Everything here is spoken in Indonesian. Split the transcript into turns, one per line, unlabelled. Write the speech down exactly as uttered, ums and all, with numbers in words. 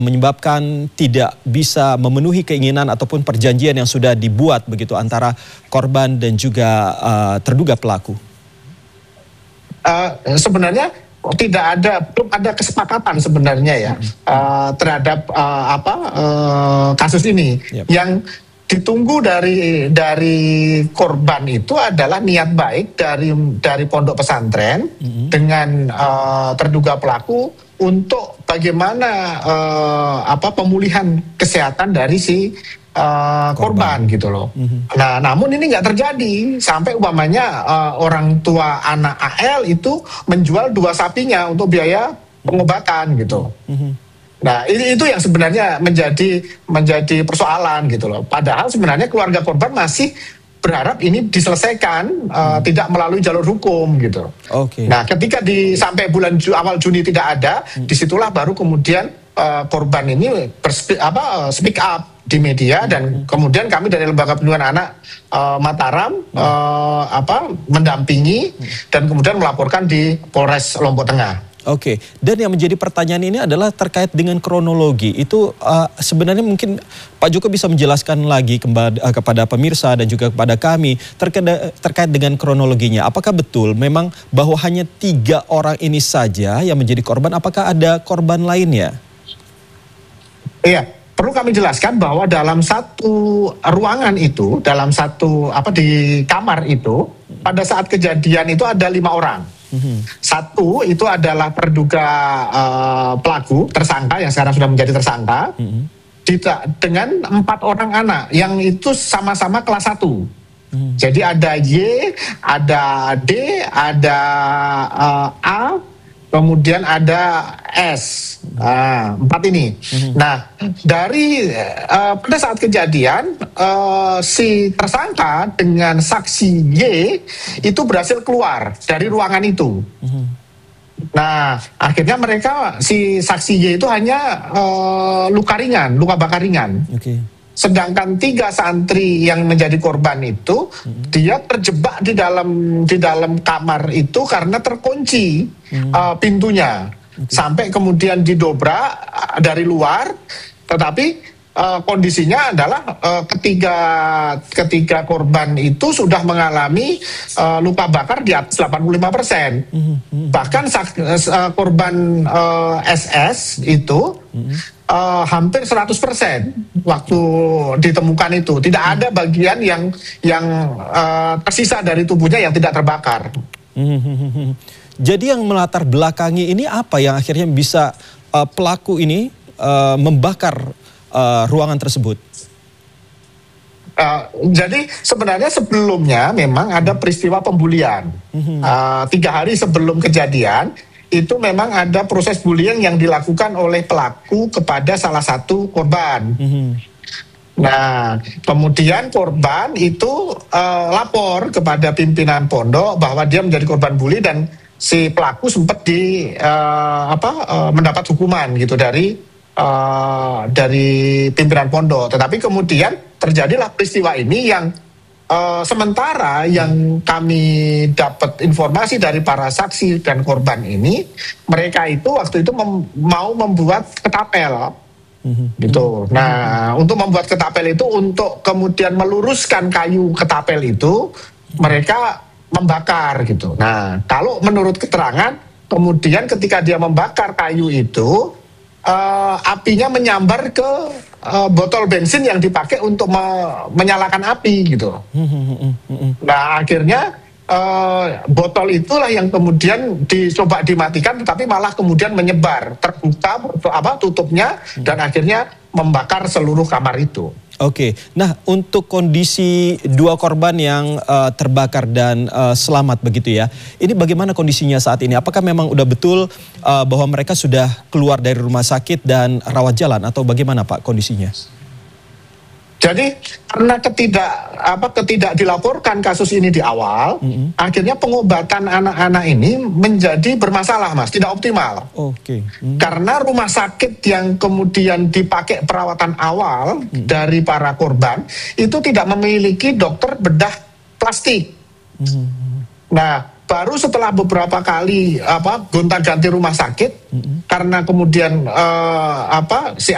menyebabkan tidak bisa memenuhi keinginan ataupun perjanjian yang sudah dibuat begitu antara korban dan juga uh, terduga pelaku?
Uh, sebenarnya tidak ada, belum ada kesepakatan sebenarnya ya uh, terhadap uh, apa uh, kasus ini. Yep. Yang ditunggu dari dari korban itu adalah niat baik dari dari pondok pesantren mm-hmm. dengan uh, terduga pelaku untuk bagaimana uh, apa pemulihan kesehatan dari si uh, korban. korban gitu loh. Mm-hmm. Nah, namun ini nggak terjadi sampai umpamanya uh, orang tua anak A L itu menjual dua sapinya untuk biaya pengobatan gitu. Mm-hmm. Nah, ini itu yang sebenarnya menjadi menjadi persoalan gitu loh. Padahal sebenarnya keluarga korban masih berharap ini diselesaikan uh, hmm. tidak melalui jalur hukum gitu. Oke. Okay. Nah, ketika di sampai bulan Ju, awal Juni tidak ada, hmm. disitulah baru kemudian uh, korban ini berspe, apa speak up di media dan hmm. kemudian kami dari Lembaga Perlindungan Anak uh, Mataram hmm. uh, apa mendampingi hmm. dan kemudian melaporkan di Polres Lombok Tengah.
Oke, dan yang menjadi pertanyaan ini adalah terkait dengan kronologi. Itu uh, sebenarnya mungkin Pak Joko bisa menjelaskan lagi kepada, uh, kepada pemirsa dan juga kepada kami terkait, terkait dengan kronologinya. Apakah betul memang bahwa hanya tiga orang ini saja yang menjadi korban? Apakah ada korban lainnya?
Iya, perlu kami jelaskan bahwa dalam satu ruangan itu, dalam satu apa di kamar itu, pada saat kejadian itu ada lima orang. Mm-hmm. Satu itu adalah terduga uh, pelaku tersangka yang sekarang sudah menjadi tersangka mm-hmm. Dita, dengan empat orang anak yang itu sama-sama kelas satu. Mm-hmm. Jadi ada Y, ada D, ada uh, A, kemudian ada S. Nah, empat ini. Mm-hmm. Nah, dari uh, pada saat kejadian uh, si tersangka dengan saksi Y itu berhasil keluar dari ruangan itu. Mm-hmm. Nah, akhirnya mereka si saksi Y itu hanya uh, luka ringan, luka bakar ringan. Okay. Sedangkan tiga santri yang menjadi korban itu mm-hmm. dia terjebak di dalam di dalam kamar itu karena terkunci mm-hmm. uh, pintunya. Okay. Sampai kemudian didobrak dari luar, tetapi uh, kondisinya adalah uh, ketiga ketiga korban itu sudah mengalami uh, luka bakar di atas delapan puluh lima persen. Mm-hmm. Bahkan uh, korban uh, S S itu mm-hmm. uh, hampir seratus persen waktu ditemukan itu. Tidak mm-hmm. ada bagian yang yang uh, tersisa dari tubuhnya yang tidak terbakar.
Mm-hmm. Jadi yang melatar belakangi ini apa yang akhirnya bisa uh, pelaku ini uh, membakar uh, ruangan tersebut?
Uh, jadi sebenarnya sebelumnya memang ada peristiwa pembulian. Mm-hmm. uh, Tiga hari sebelum kejadian itu memang ada proses bullying yang dilakukan oleh pelaku kepada salah satu korban. Mm-hmm. Nah, kemudian korban itu uh, lapor kepada pimpinan pondok bahwa dia menjadi korban bully dan si pelaku sempat di uh, apa uh, mendapat hukuman gitu dari uh, dari pimpinan pondok. Tetapi kemudian terjadilah peristiwa ini yang uh, sementara yang kami dapat informasi dari para saksi dan korban ini, mereka itu waktu itu mem mau membuat ketapel. Mm-hmm. Gitu. Nah, mm-hmm. untuk membuat ketapel itu untuk kemudian meluruskan kayu ketapel itu, mereka membakar gitu. Nah, kalau menurut keterangan, kemudian ketika dia membakar kayu itu, uh, apinya menyambar ke uh, botol bensin yang dipakai untuk me menyalakan api gitu. Nah, akhirnya uh, botol itulah yang kemudian dicoba dimatikan, tetapi malah kemudian menyebar, terbuka apa tutupnya dan akhirnya membakar seluruh kamar itu.
Oke, nah untuk kondisi dua korban yang uh, terbakar dan uh, selamat begitu ya, ini bagaimana kondisinya saat ini? Apakah memang udah betul uh, bahwa mereka sudah keluar dari rumah sakit dan rawat jalan atau bagaimana Pak kondisinya?
Jadi karena ketidak apa ketidak dilaporkan kasus ini di awal, mm-hmm. akhirnya pengobatan anak-anak ini menjadi bermasalah, Mas, tidak optimal. Oke. Okay. Mm-hmm. Karena rumah sakit yang kemudian dipakai perawatan awal mm-hmm. dari para korban itu tidak memiliki dokter bedah plastik. Mm-hmm. Nah, baru setelah beberapa kali apa gonta-ganti rumah sakit mm-hmm. karena kemudian uh, apa si